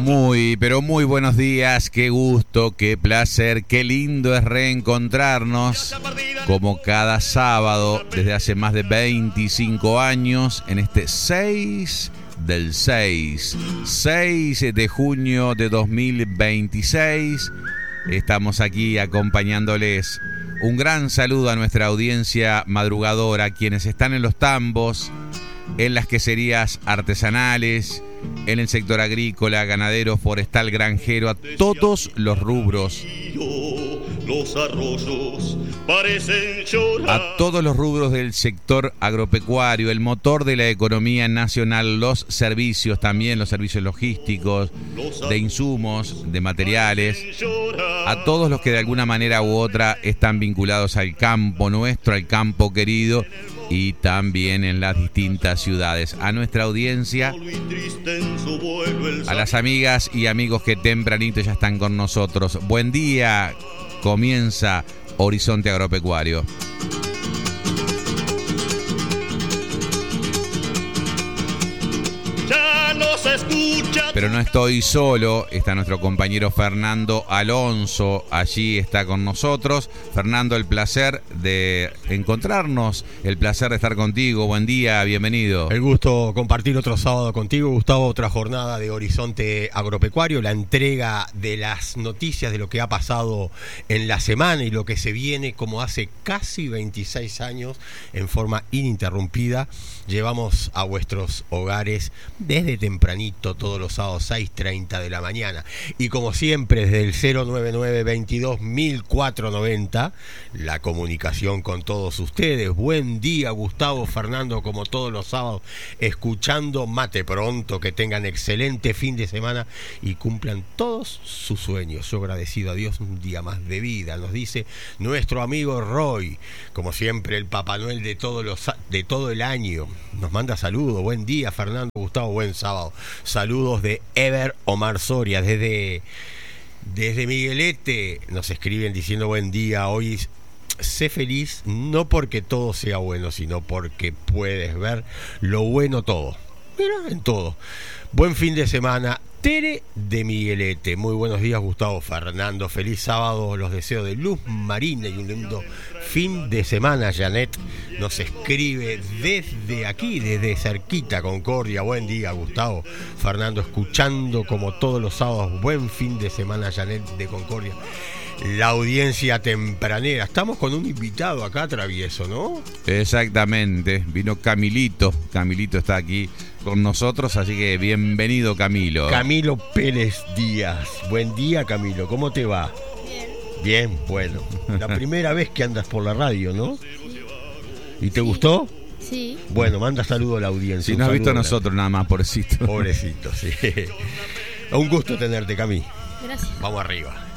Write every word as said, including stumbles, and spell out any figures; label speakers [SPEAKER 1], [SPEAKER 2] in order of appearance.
[SPEAKER 1] Muy, pero muy buenos días, qué gusto, qué placer, qué lindo es reencontrarnos como cada sábado desde hace más de veinticinco años en este seis del seis, seis de junio de dos mil veintiséis. Estamos aquí acompañándoles. Un gran saludo a nuestra audiencia madrugadora, quienes están en los tambos, en las queserías artesanales, en el sector agrícola, ganadero, forestal, granjero, a todos los rubros. Los arroyos parecen llorar. A todos los rubros del sector agropecuario, el motor de la economía nacional, los servicios también, los servicios logísticos, de insumos, de materiales, a todos los que de alguna manera u otra están vinculados al campo nuestro, al campo querido, y también en las distintas ciudades. A nuestra audiencia, a las amigas y amigos que tempranito ya están con nosotros. Buen día, comienza Horizonte Agropecuario. Pero no estoy solo, está nuestro compañero Fernando Alonso, allí está con nosotros. Fernando, el placer de encontrarnos, el placer de estar contigo. Buen día, bienvenido.
[SPEAKER 2] El gusto compartir otro sábado contigo, Gustavo, otra jornada de Horizonte Agropecuario, la entrega de las noticias de lo que ha pasado en la semana y lo que se viene, como hace casi veintiséis años, en forma ininterrumpida. Llevamos a vuestros hogares desde tempranito, todos los sábados, seis treinta de la mañana. Y como siempre, desde el cero nueve nueve veintidós mil cuatrocientos noventa, la comunicación con todos ustedes. Buen día, Gustavo, Fernando, como todos los sábados, escuchando Mate Pronto. Que tengan excelente fin de semana y cumplan todos sus sueños. Yo agradecido a Dios un día más de vida, nos dice nuestro amigo Roy. Como siempre, el Papá Noel de, todos los, de todo el año. Nos manda saludos. Buen día, Fernando, Gustavo, buen sábado. Saludos de Ever Omar Soria, desde, desde Miguelete. Nos escriben diciendo buen día. Hoy sé feliz, no porque todo sea bueno, sino porque puedes ver lo bueno todo. Mira, en todo. Buen fin de semana. Tere de Miguelete. Muy buenos días, Gustavo, Fernando. Feliz sábado. Los deseos de luz marina y un lindo fin de semana. Janet nos escribe desde aquí, desde cerquita, Concordia. Buen día, Gustavo, Fernando, escuchando como todos los sábados. Buen fin de semana, Janet de Concordia. La audiencia tempranera. Estamos con un invitado acá, travieso, ¿no?
[SPEAKER 1] Exactamente. Vino Camilito. Camilito está aquí con nosotros, así que bienvenido, Camilo.
[SPEAKER 2] Camilo Pérez Díaz. Buen día, Camilo. ¿Cómo te va?
[SPEAKER 3] Bien.
[SPEAKER 2] Bien, bueno. La primera vez que andas por la radio, ¿no?
[SPEAKER 3] Sí.
[SPEAKER 2] ¿Y te
[SPEAKER 3] Sí.
[SPEAKER 2] gustó?
[SPEAKER 3] Sí.
[SPEAKER 2] Bueno, manda saludo a la audiencia.
[SPEAKER 1] Si no has visto a nosotros nada más, pobrecito.
[SPEAKER 2] Pobrecito, sí. Un gusto tenerte, Cami.
[SPEAKER 3] Gracias.
[SPEAKER 2] Vamos arriba.